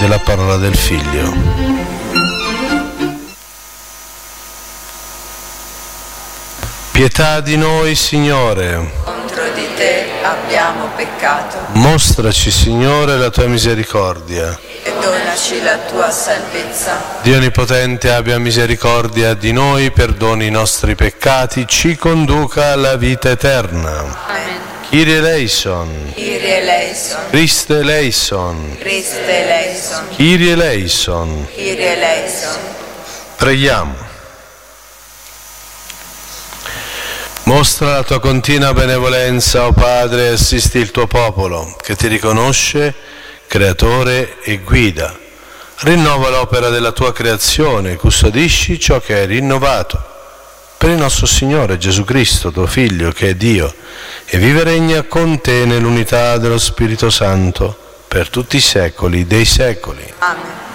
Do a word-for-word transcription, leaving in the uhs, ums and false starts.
della parola del Figlio. Pietà di noi, Signore. Contro di te abbiamo peccato. Mostraci, Signore, la tua misericordia. E donaci la tua salvezza. Dio Onnipotente abbia misericordia di noi, perdoni i nostri peccati, ci conduca alla vita eterna. Amen. Kyrie eleison. Kyrie eleison. Christe eleison. Christe eleison. Kyrie eleison. Kyrie eleison. Preghiamo. Mostra la tua continua benevolenza, o Padre, e assisti il tuo popolo, che ti riconosce creatore e guida. Rinnova l'opera della tua creazione, custodisci ciò che hai rinnovato. Per il nostro Signore Gesù Cristo, tuo Figlio, che è Dio, e vive e regna con te nell'unità dello Spirito Santo, per tutti i secoli dei secoli. Amen.